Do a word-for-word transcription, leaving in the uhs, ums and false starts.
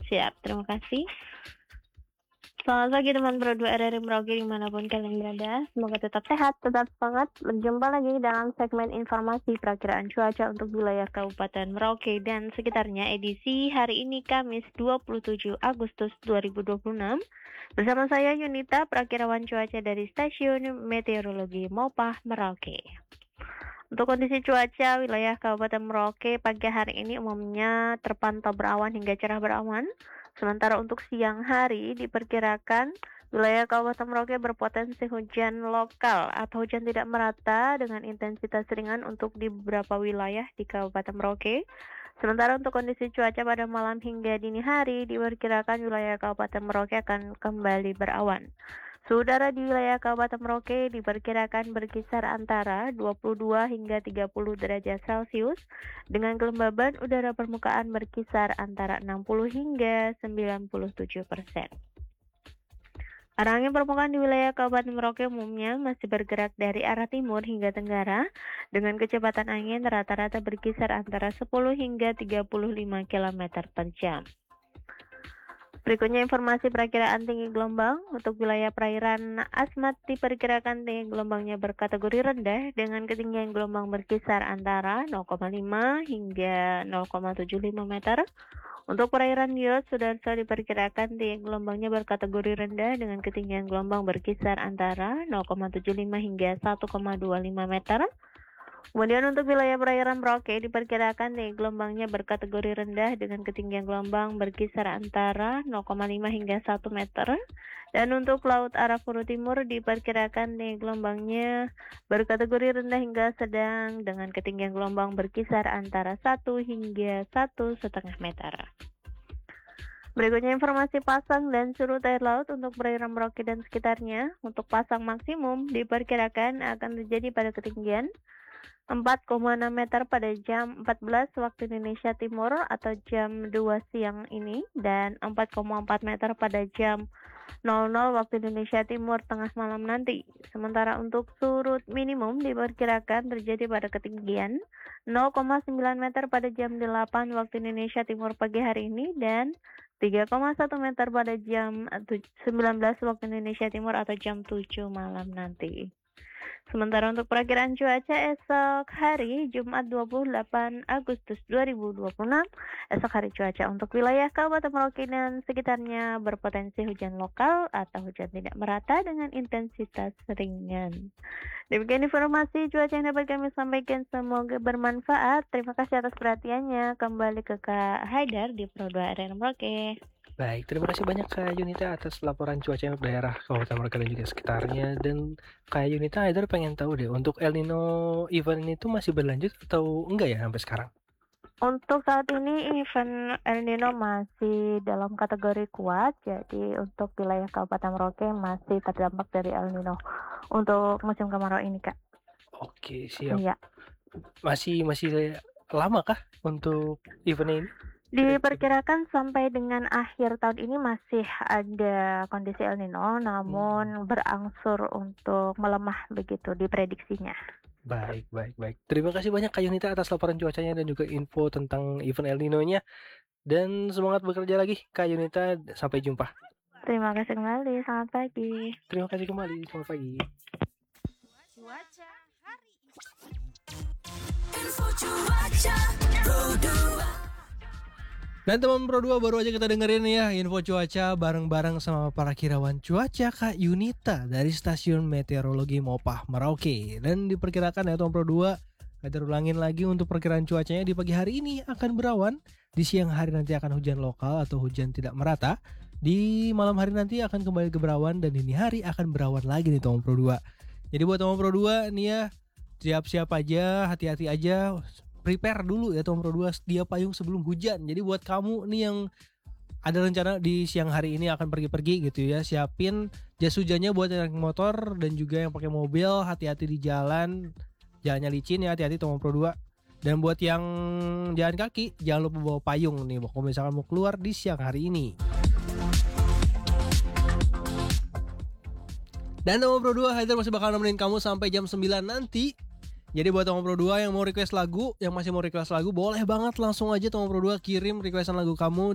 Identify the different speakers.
Speaker 1: Siap, terima kasih. Selamat pagi teman Pro dua R R I Merauke dimanapun kalian berada. Semoga tetap sehat, tetap semangat. Berjumpa lagi dalam segmen informasi perakiraan cuaca untuk wilayah Kabupaten Merauke dan sekitarnya edisi hari ini Kamis dua puluh tujuh Agustus dua ribu dua puluh enam. Bersama saya Yunita, perakirawan cuaca dari Stasiun Meteorologi Mopah Merauke. Untuk kondisi cuaca wilayah Kabupaten Merauke pagi hari ini umumnya terpantau berawan hingga cerah berawan. Sementara untuk siang hari diperkirakan wilayah Kabupaten Merauke berpotensi hujan lokal atau hujan tidak merata dengan intensitas ringan untuk di beberapa wilayah di Kabupaten Merauke. Sementara untuk kondisi cuaca pada malam hingga dini hari diperkirakan wilayah Kabupaten Merauke akan kembali berawan. Suhu udara di wilayah Kabupaten Merauke diperkirakan berkisar antara dua puluh dua hingga tiga puluh derajat Celcius dengan kelembaban udara permukaan berkisar antara enam puluh hingga sembilan puluh tujuh persen. Arah angin permukaan di wilayah Kabupaten Merauke umumnya masih bergerak dari arah timur hingga tenggara dengan kecepatan angin rata-rata berkisar antara sepuluh hingga tiga puluh lima kilometer per jam. Berikutnya informasi perakiraan tinggi gelombang. Untuk wilayah perairan Asmat diperkirakan tinggi gelombangnya berkategori rendah dengan ketinggian gelombang berkisar antara nol koma lima hingga nol koma tujuh lima meter. Untuk perairan Yos Sudarso diperkirakan tinggi gelombangnya berkategori rendah dengan ketinggian gelombang berkisar antara nol koma tujuh lima hingga satu koma dua lima meter. Kemudian untuk wilayah perairan Merauke diperkirakan tinggi gelombangnya berkategori rendah dengan ketinggian gelombang berkisar antara nol koma lima hingga satu meter. Dan untuk laut Arafuru Timur diperkirakan tinggi gelombangnya berkategori rendah hingga sedang dengan ketinggian gelombang berkisar antara satu hingga satu koma lima meter. Berikutnya informasi pasang dan surut air laut untuk perairan Merauke dan sekitarnya. Untuk pasang maksimum diperkirakan akan terjadi pada ketinggian empat koma enam meter pada jam empat belas waktu Indonesia Timur atau jam dua siang ini dan empat koma empat meter pada jam nol nol waktu Indonesia Timur tengah malam nanti. Sementara untuk surut minimum diperkirakan terjadi pada ketinggian nol koma sembilan meter pada jam delapan waktu Indonesia Timur pagi hari ini dan tiga koma satu meter pada jam sembilan belas waktu Indonesia Timur atau jam tujuh malam nanti. Sementara untuk perakiraan cuaca esok hari Jumat dua puluh delapan Agustus dua ribu dua puluh enam, esok hari cuaca untuk wilayah Kabupaten Merauke dan sekitarnya berpotensi hujan lokal atau hujan tidak merata dengan intensitas ringan. Demikian informasi cuaca yang dapat kami sampaikan, semoga bermanfaat. Terima kasih atas perhatiannya. Kembali ke Kak Haidar di Pro dua R R I Merauke.
Speaker 2: Baik, terima kasih banyak Kak Yunita atas laporan cuaca untuk daerah Kabupaten Merauke dan juga sekitarnya. Dan Kak Yunita, Haidar pengen tahu deh, untuk El Nino event ini tuh masih berlanjut atau enggak ya sampai sekarang?
Speaker 1: Untuk saat ini event El Nino masih dalam kategori kuat, jadi untuk wilayah Kabupaten Merauke masih terdampak dari El Nino untuk musim kemarau ini, Kak.
Speaker 2: Oke, siap.
Speaker 1: Iya.
Speaker 2: Masih masih lama kah untuk event ini?
Speaker 1: Diperkirakan sampai dengan akhir tahun ini masih ada kondisi El Nino, namun hmm. berangsur untuk melemah begitu diprediksinya.
Speaker 2: Baik, baik, baik. Terima kasih banyak Kak Yunita atas laporan cuacanya dan juga info tentang event El Nino-nya. Dan semangat bekerja lagi Kak Yunita, sampai jumpa.
Speaker 1: Terima kasih kembali, selamat pagi.
Speaker 2: Terima kasih kembali, selamat pagi.
Speaker 3: Cuaca hari ini. Info cuaca Pro dua.
Speaker 4: Dan teman Pro dua baru aja kita dengerin ya info cuaca bareng-bareng sama para kirawan cuaca Kak Yunita dari Stasiun Meteorologi Mopah Merauke. Dan diperkirakan ya teman Pro dua, kita ulangin lagi untuk perkiraan cuacanya di pagi hari ini akan berawan. Di siang hari nanti akan hujan lokal atau hujan tidak merata. Di malam hari nanti akan kembali ke berawan dan dini hari akan berawan lagi nih teman Pro dua. Jadi buat teman Pro dua nih ya, siap-siap aja, hati-hati aja. Prepare dulu ya teman Pro dua, sedia payung sebelum hujan. Jadi buat kamu nih yang ada rencana di siang hari ini akan pergi-pergi gitu ya, siapin jas hujannya buat yang motor dan juga yang pakai mobil, hati-hati di jalan. Jalannya licin ya, hati-hati teman Pro dua. Dan buat yang jalan kaki, jangan lupa bawa payung nih kalau misalkan mau keluar di siang hari ini. Dan teman Pro dua, Haidar masih bakal nemenin kamu sampai jam sembilan nanti. Jadi buat teman Pro dua yang mau request lagu, yang masih mau request lagu, boleh banget langsung aja teman Pro dua kirim requestan lagu kamu